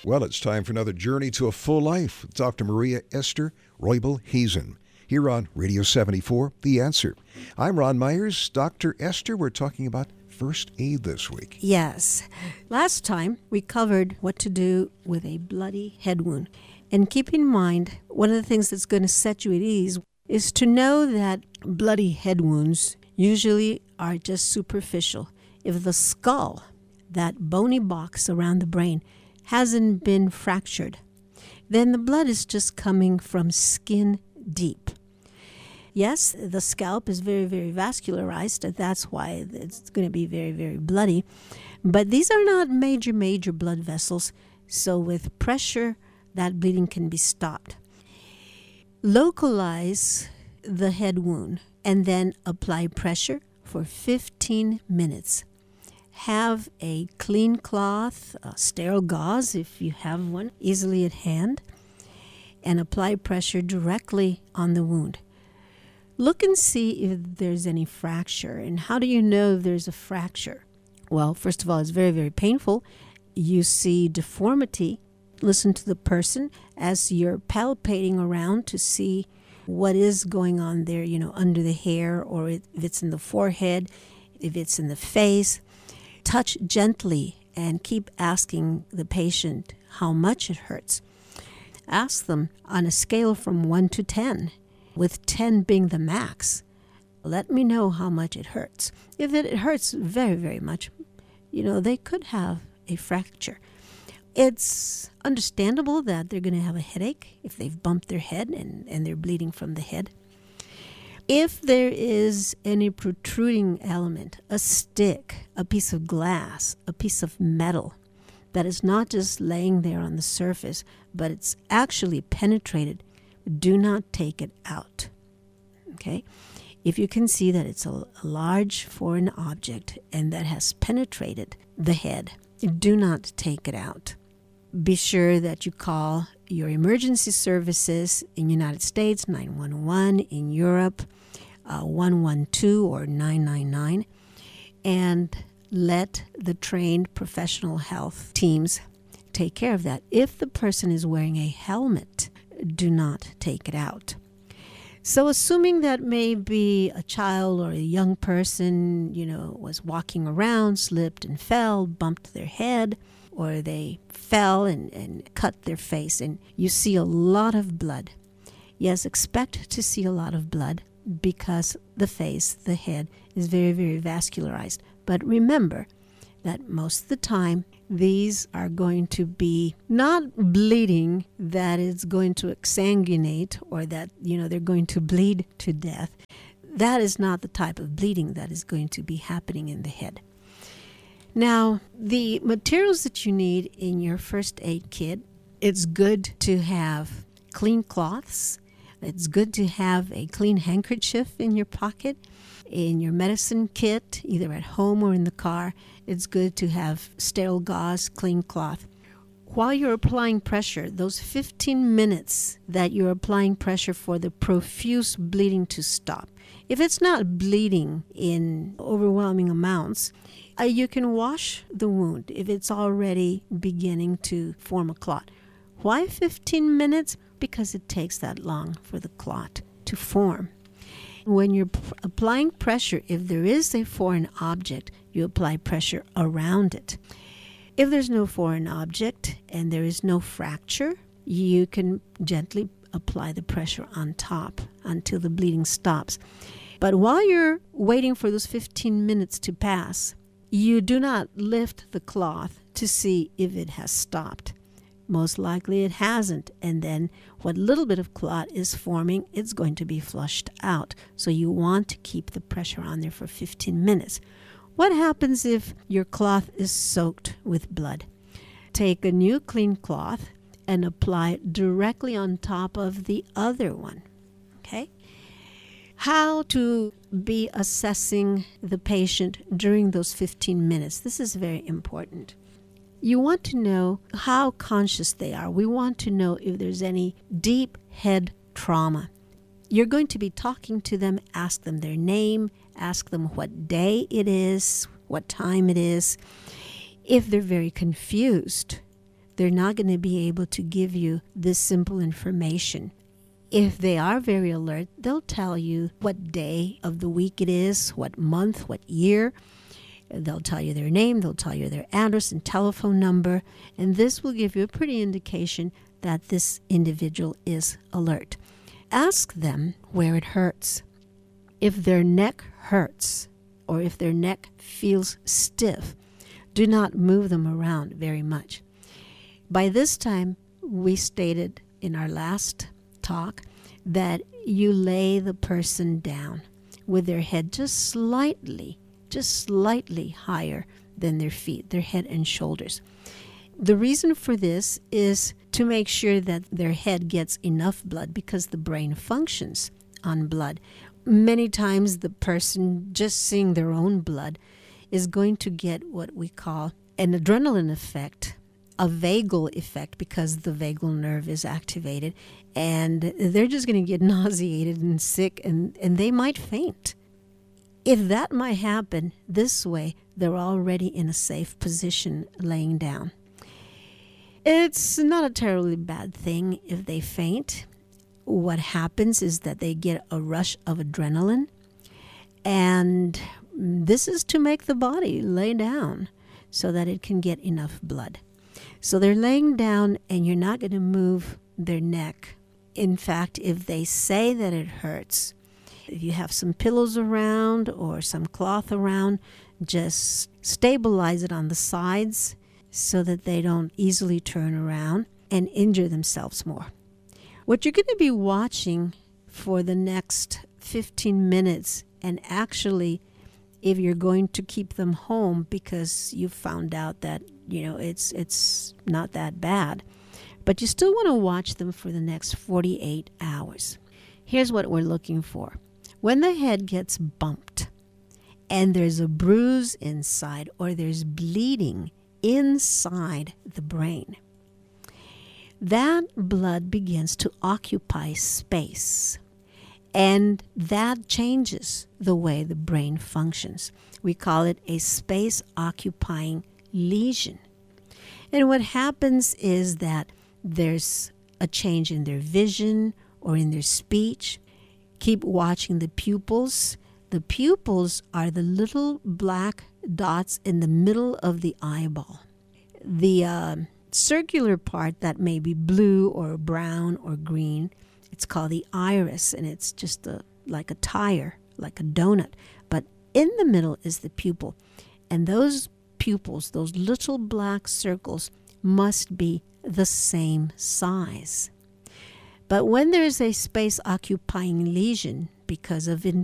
Well, it's time for another journey to a full life with Dr. Maria Esther Roybal-Hazen here on Radio 74, The Answer. I'm Ron Myers. Dr. Esther, we're talking about first aid this week. Yes. Last time we covered what to do with a bloody head wound. And keep in mind, one of the things that's going to set you at ease is to know that bloody head wounds usually are just superficial. If the skull, that bony box around the brain, hasn't been fractured, then the blood is just coming from skin deep. Yes, the scalp is very, very vascularized, and that's why it's going to be very, very bloody. But these are not major blood vessels, so with pressure, that bleeding can be stopped. Localize the head wound and then apply pressure for 15 minutes. Have a clean cloth, a sterile gauze if you have one, easily at hand, and apply pressure directly on the wound. Look and see if there's any fracture. And how do you know if there's a fracture? Well, first of all, it's very, very painful. You see deformity. Listen to the person as you're palpating around to see what is going on there, under the hair, or if it's in the forehead, if it's in the face. Touch gently and keep asking the patient how much it hurts. Ask them on a scale from 1 to 10, with 10 being the max. Let me know how much it hurts. If it hurts very, very much, they could have a fracture. It's understandable that they're going to have a headache if they've bumped their head and they're bleeding from the head. If there is any protruding element, a stick, a piece of glass, a piece of metal, that is not just laying there on the surface, but it's actually penetrated, do not take it out. Okay? If you can see that it's a large foreign object and that has penetrated the head, do not take it out. Be sure that you call your emergency services in the United States, 911, in Europe, 112 or 999, and let the trained professional health teams take care of that. If the person is wearing a helmet, do not take it out. So assuming that maybe a child or a young person, was walking around, slipped and fell, bumped their head, or they fell and cut their face, and you see a lot of blood. Yes, expect to see a lot of blood because the face, the head, is very, very vascularized. But remember that most of the time, these are going to be not bleeding that is going to exsanguinate or that, they're going to bleed to death. That is not the type of bleeding that is going to be happening in the head. Now, the materials that you need in your first aid kit, it's good to have clean cloths. It's good to have a clean handkerchief in your pocket. In your medicine kit, either at home or in the car, it's good to have sterile gauze, clean cloth. While you're applying pressure, those 15 minutes that you're applying pressure for the profuse bleeding to stop. If it's not bleeding in overwhelming amounts, you can wash the wound if it's already beginning to form a clot. Why 15 minutes? Because it takes that long for the clot to form. When you're applying pressure, if there is a foreign object, you apply pressure around it. If there's no foreign object and there is no fracture, you can gently apply the pressure on top until the bleeding stops. But while you're waiting for those 15 minutes to pass, you do not lift the cloth to see if it has stopped. Most likely it hasn't, and then what little bit of clot is forming, it's going to be flushed out. So you want to keep the pressure on there for 15 minutes. What happens if your cloth is soaked with blood? Take a new clean cloth and apply it directly on top of the other one. Okay? How to be assessing the patient during those 15 minutes. This is very important. You want to know how conscious they are. We want to know if there's any deep head trauma. You're going to be talking to them, ask them their name, ask them what day it is, what time it is. If they're very confused, they're not going to be able to give you this simple information. If they are very alert, they'll tell you what day of the week it is, what month, what year. They'll tell you their name, they'll tell you their address and telephone number, and this will give you a pretty indication that this individual is alert. Ask them where it hurts. If their neck hurts or if their neck feels stiff, do not move them around very much. By this time, we stated in our last talk that you lay the person down with their head just slightly higher than their feet, their head and shoulders. The reason for this is to make sure that their head gets enough blood because the brain functions on blood. Many times the person just seeing their own blood is going to get what we call an adrenaline effect, a vagal effect, because the vagal nerve is activated, and they're just going to get nauseated and sick, and they might faint. If that might happen this way, they're already in a safe position laying down. It's not a terribly bad thing if they faint. What happens is that they get a rush of adrenaline, and this is to make the body lay down so that it can get enough blood. So they're laying down, and you're not going to move their neck. In fact, if they say that it hurts, if you have some pillows around or some cloth around, just stabilize it on the sides so that they don't easily turn around and injure themselves more. What you're going to be watching for the next 15 minutes, and actually if you're going to keep them home because you found out that, it's not that bad, but you still want to watch them for the next 48 hours. Here's what we're looking for. When the head gets bumped and there's a bruise inside or there's bleeding inside the brain, that blood begins to occupy space, and that changes the way the brain functions. We call it a space-occupying lesion. And what happens is that there's a change in their vision or in their speech. Keep watching the pupils. The pupils are the little black dots in the middle of the eyeball. The circular part that may be blue or brown or green, it's called the iris, and it's just like a tire, like a donut. But in the middle is the pupil. And those pupils, those little black circles, must be the same size. But when there's a space-occupying lesion because of